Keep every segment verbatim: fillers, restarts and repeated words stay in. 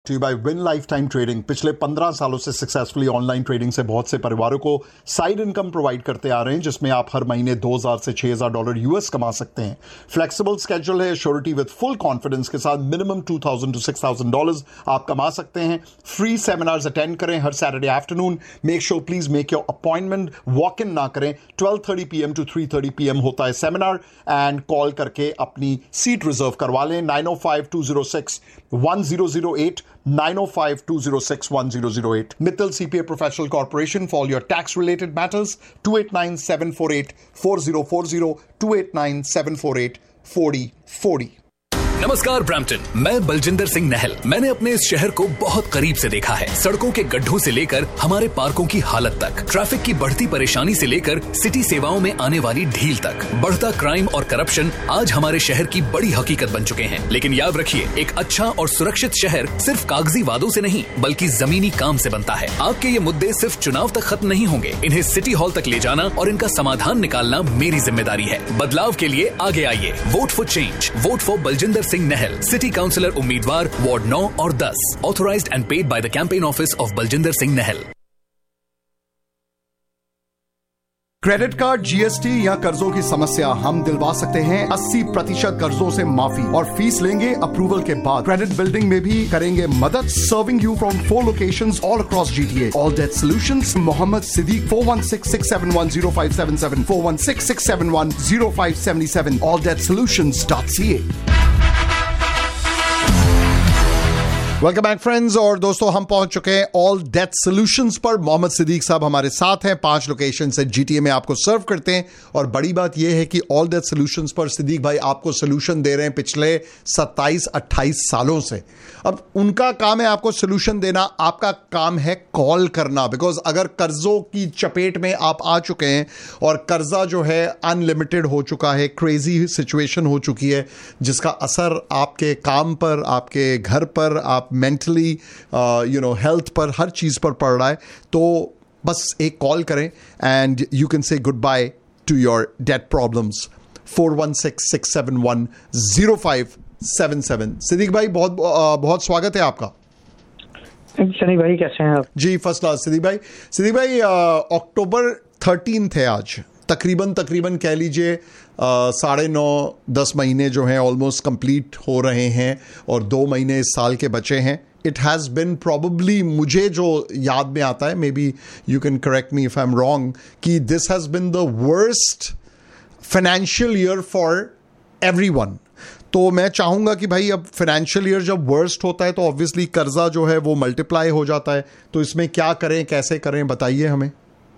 To bye win life time trading पिछले पंद्रह सालों से सक्सेसफुली ऑनलाइन ट्रेडिंग से बहुत से परिवारों को साइड इनकम प्रोवाइड करते आ रहे हैं, जिसमें आप हर महीने दो हज़ार से छह हज़ार डॉलर यूएस कमा सकते हैं। फ्लेक्सिबल स्केड्यूल है, श्योरिटी विद फुल कॉन्फिडेंस के साथ minimum two thousand to six thousand dollars आप कमा सकते हैं। फ्री सेमिनार्स अटेंड करें हर Saturday afternoon. Make sure please make your appointment, walk in ना करें। Twelve thirty P M to three thirty P M होता है सेमिनार, एंड कॉल करके अपनी सीट रिजर्व करवा लें। Nine O five to zero six one zero zero eight nine oh five two oh six one zero zero eight. Mittal C P A Professional Corporation for all your tax related matters. two eight nine seven four eight four zero four zero two eight nine seven four eight four zero four zero. नमस्कार Brampton, मैं बलजिंदर सिंह नहल। मैंने अपने इस शहर को बहुत करीब से देखा है। सड़कों के गड्ढों से लेकर हमारे पार्कों की हालत तक, ट्रैफिक की बढ़ती परेशानी से लेकर सिटी सेवाओं में आने वाली ढील तक, बढ़ता क्राइम और करप्शन आज हमारे शहर की बड़ी हकीकत बन चुके हैं। लेकिन याद रखिए, एक अच्छा और सुरक्षित शहर सिर्फ कागजी वादों से नहीं बल्कि जमीनी काम से बनता है। आपके ये मुद्दे सिर्फ चुनाव तक खत्म नहीं होंगे, इन्हें सिटी हॉल तक ले जाना और इनका समाधान निकालना मेरी जिम्मेदारी है। बदलाव के लिए आगे आइए, vote for change, vote for Baljinder Singh नहल, city councillor उम्मीदवार वार्ड नौ और दस, authorised and paid by the campaign office of Baljinder Singh नहल। Credit card, GST या कर्जों की समस्या हम दिलवा सकते हैं अस्सी प्रतिशत कर्जों से माफी और फीस लेंगे अप्रूवल के बाद। क्रेडिट बिल्डिंग में भी करेंगे मदद। Serving you from four locations all across GTA. All that solutions, Mohammad Siddique, four one six six seven one zero five seven seven, four one six six seven one zero five seven seven, all that solutions dot C A. Welcome back friends. और दोस्तों, हम पहुंच चुके हैं all that solutions पर। मोहम्मद सिद्दीक साहब हमारे साथ हैं। पांच लोकेशन से जीटीए में आपको सर्व करते हैं, और बड़ी बात यह है कि ऑल डेट सॉल्यूशंस पर सिद्दीक भाई आपको सॉल्यूशन दे रहे हैं पिछले सत्ताईस अट्ठाईस सालों से। अब उनका काम है आपको सॉल्यूशन देना, आपका काम है कॉल करना। बिकॉज अगर कर्जों की चपेट में आप आ चुके हैं और कर्जा जो है अनलिमिटेड हो चुका है, क्रेजी सिचुएशन हो चुकी है, जिसका असर आपके काम पर, आपके घर पर, आप मेंटली यू नो हेल्थ पर, हर चीज़ पर पड़ रहा है, तो बस एक कॉल करें and you can say good by two your date problems. Four one six six seven one zero five seven seven. Siddique भाई, बहुत बहुत स्वागत है आपका। सनी भाई, कैसे हैं आप? जी फर्स्ट क्लास। सिद्दीक भाई सिद्दीक भाई अक्टूबर थर्टीन है आज, तकरीबन तकरीबन कह लीजिए साढ़े नौ दस महीने जो हैं ऑलमोस्ट कंप्लीट हो रहे हैं, और दो महीने इस साल के बचे हैं। इट हैज़ बिन प्रॉबली, मुझे जो याद में आता है, may be you can correct me if I am wrong, कि this has been the worst financial year for everyone. तो मैं चाहूँगा कि भाई, अब फाइनेंशियल ईयर जब वर्स्ट होता है तो ऑब्वियसली कर्जा जो है वो मल्टीप्लाई हो जाता है, तो इसमें क्या करें, कैसे करें, बताइए हमें।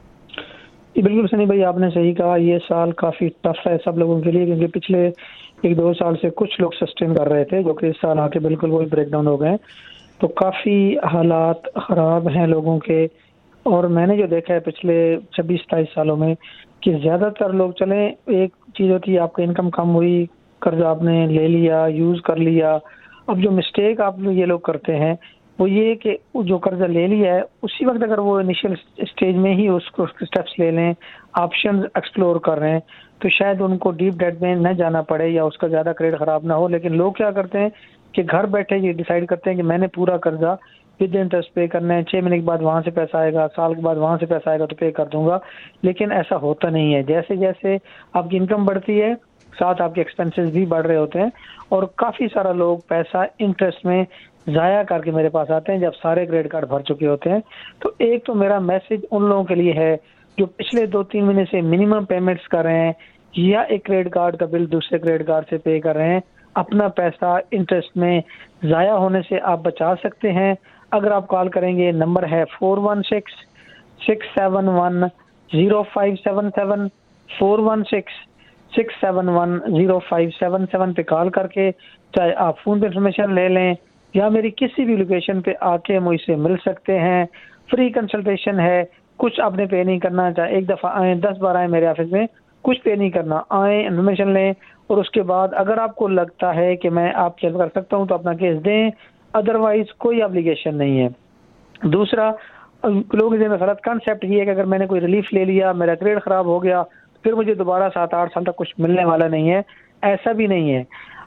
बिल्कुल सनी भाई, आपने सही कहा, ये साल काफ़ी टफ है सब लोगों के लिए, क्योंकि पिछले एक दो साल से कुछ लोग सस्टेन कर रहे थे, जो कि इस साल आके बिल्कुल वही ब्रेक डाउन हो गए। तो काफ़ी हालात ख़राब हैं लोगों के। और मैंने जो देखा है पिछले छब्बीस सताईस सालों में, कि ज़्यादातर लोग, चले एक चीज़ होती है आपकी इनकम कम हुई, कर्जा आपने ले लिया, यूज़ कर लिया। अब जो मिस्टेक आप ये लोग करते हैं वो ये कि जो कर्जा ले लिया है उसी वक्त अगर वो इनिशियल स्टेज में ही उसको स्टेप्स ले लें, ऑप्शंस एक्सप्लोर कर रहे हैं, तो शायद उनको डीप डेट में न जाना पड़े या उसका ज़्यादा क्रेडिट ख़राब ना हो। लेकिन लोग क्या करते हैं कि घर बैठे ये डिसाइड करते हैं कि मैंने पूरा कर्जा विद इंटरेस्ट पे करना है, छः महीने के बाद वहाँ से पैसा आएगा, साल के बाद वहाँ से पैसा आएगा तो पे कर दूंगा। लेकिन ऐसा होता नहीं है। जैसे जैसे आपकी इनकम बढ़ती है, साथ आपके एक्सपेंसेस भी बढ़ रहे होते हैं, और काफ़ी सारा लोग पैसा इंटरेस्ट में ज़ाया करके मेरे पास आते हैं जब सारे क्रेडिट कार्ड भर चुके होते हैं। तो एक तो मेरा मैसेज उन लोगों के लिए है जो पिछले दो तीन महीने से मिनिमम पेमेंट्स कर रहे हैं, या एक क्रेडिट कार्ड का बिल दूसरे क्रेडिट कार्ड से पे कर रहे हैं, अपना पैसा इंटरेस्ट में ज़ाया होने से आप बचा सकते हैं। अगर आप कॉल करेंगे, नंबर है four one six six seven one zero five seven seven, four one six six seven one zero five seven seven पे कॉल करके चाहे आप फ़ोन पे इंफॉर्मेशन ले लें या मेरी किसी भी लोकेशन पे आके मुझसे मिल सकते हैं। फ्री कंसल्टेशन है, कुछ आपने पे नहीं करना, चाहे एक दफ़ा आए, दस बार आए मेरे ऑफिस में, कुछ पे नहीं करना, आए, इन्फॉर्मेशन लें, और उसके बाद अगर आपको लगता है कि मैं आप हेल्प कर सकता हूँ तो अपना केस दें, अदरवाइज कोई ऑब्लिगेशन नहीं है। दूसरा, लोगों के गलत कॉन्सेप्ट ये है कि अगर मैंने कोई रिलीफ ले लिया, मेरा क्रेडिट ख़राब हो गया, फिर मुझे दोबारा सात आठ साल तक कुछ मिलने वाला नहीं है। ऐसा भी नहीं है।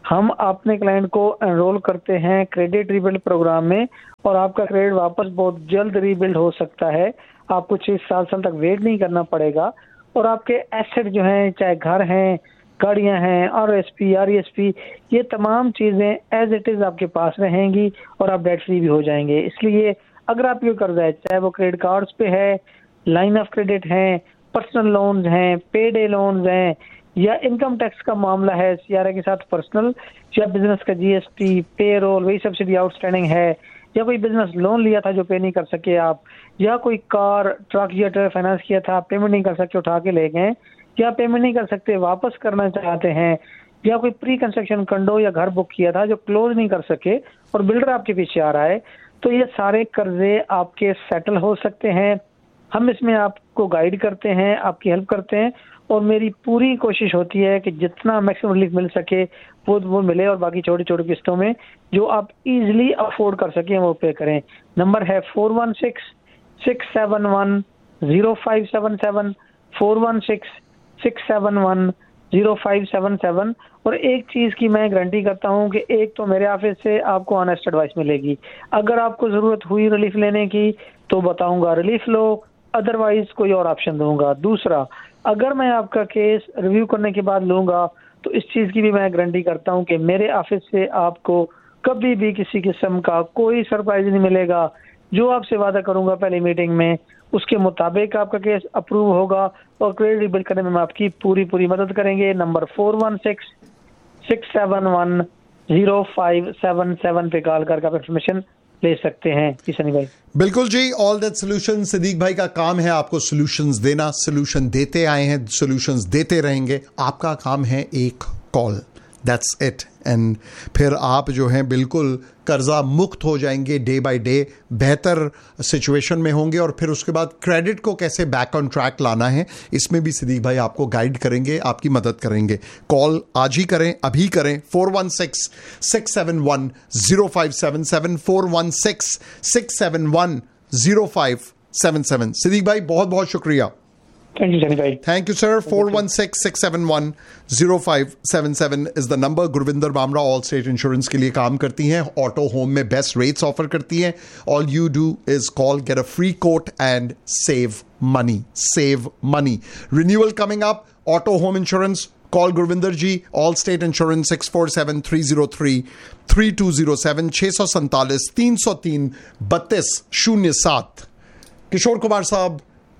हम अपने क्लाइंट को एनरोल करते हैं क्रेडिट रीबिल्ड प्रोग्राम में और आपका क्रेडिट वापस बहुत जल्द रीबिल्ड हो सकता है। आपको छह सात साल तक वेट नहीं करना पड़ेगा और आपके एसेट जो हैं, चाहे घर हैं, गाड़ियां हैं, R S P, R E S P, ये तमाम चीजें एज इट इज आपके पास रहेंगी और आप डेट फ्री भी हो जाएंगे। इसलिए अगर आपके कर्जा है, चाहे वो क्रेडिट कार्ड्स पे है, लाइन ऑफ क्रेडिट है, पर्सनल लोन्स हैं, पे डे लोन्स हैं, या इनकम टैक्स का मामला है सीआरए के साथ पर्सनल, या बिजनेस का जीएसटी, पे रोल, वही सब्सिडी आउटस्टैंडिंग है, या कोई बिजनेस लोन लिया था जो पे नहीं कर सके आप, या कोई कार, ट्रक या ट्रेलर फाइनेंस किया था, पेमेंट नहीं कर सकते, उठा के ले गए, या पेमेंट नहीं कर सकते, वापस करना चाहते हैं, या कोई प्री कंस्ट्रक्शन कंडो या घर बुक किया था जो क्लोज नहीं कर सके और बिल्डर आपके पीछे आ रहा है, तो ये सारे कर्जे आपके सेटल हो सकते हैं। हम इसमें आपको गाइड करते हैं, आपकी हेल्प करते हैं और मेरी पूरी कोशिश होती है कि जितना मैक्सिमम रिलीफ मिल सके वो वो मिले और बाकी छोटी छोटी किस्तों में जो आप इजीली अफोर्ड कर सकें वो पे करें। नंबर है four one six six seven one zero five seven seven, four one six six seven one zero five seven seven. और एक चीज की मैं गारंटी करता हूं कि एक तो मेरे ऑफिस से आपको ऑनेस्ट एडवाइस मिलेगी, अगर आपको जरूरत हुई रिलीफ लेने की तो बताऊंगा रिलीफ लो, अदरवाइज कोई और ऑप्शन दूंगा। दूसरा, अगर मैं आपका केस रिव्यू करने के बाद लूंगा तो इस चीज की भी मैं गारंटी करता हूं कि मेरे ऑफिस से आपको कभी भी किसी किस्म का कोई सरप्राइज नहीं मिलेगा। जो आपसे वादा करूंगा पहली मीटिंग में उसके मुताबिक आपका केस अप्रूव होगा और क्रेडिट रिबिल्ड करने में आपकी पूरी पूरी मदद करेंगे। Number four one six six seven one zero five seven seven पे कॉल करके आप इंफॉर्मेशन ले सकते हैं। किशनी भाई बिल्कुल जी, ऑल दैट सॉल्यूशन सिद्दीक भाई का काम है आपको सॉल्यूशंस देना, सॉल्यूशन देते आए हैं, सॉल्यूशंस देते रहेंगे। आपका काम है एक कॉल, दैट्स इट। एंड फिर आप जो हैं बिल्कुल कर्जा मुक्त हो जाएंगे, डे बाय डे बेहतर सिचुएशन में होंगे और फिर उसके बाद क्रेडिट को कैसे बैक ऑन ट्रैक लाना है इसमें भी सिद्दीक भाई आपको गाइड करेंगे, आपकी मदद करेंगे। कॉल आज ही करें, अभी करें, four one six six seven one zero five seven seven, four one six six seven one zero five seven seven. Siddique भाई बहुत बहुत शुक्रिया। थैंक यू सनी भाई। Thank you sir. Four one six six seven one zero five seven seven is the number. Gurvinder Bamra all state insurance के लिए काम करती हैं, ऑटो होम में बेस्ट रेट्स ऑफर करती हैं। All you do is call, get a free coat and save money, save money. Renewal coming up, auto home insurance, call Gurvinder ji, all state insurance, six four seven three zero three three to zero seven, छह सौ सैंतालीस तीन सौ तीन बत्तीस शून्य सात। किशोर कुमार साहब,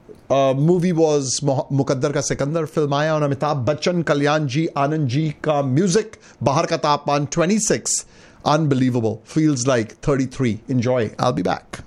मूवी वॉज मुकद्दर का सिकंदर, फिल्म आया और अमिताभ बच्चन, कल्याण जी, आनंद जी का म्यूजिक। बाहर का तापमान twenty six, unbelievable, feels like thirty three. Enjoy, I will be back.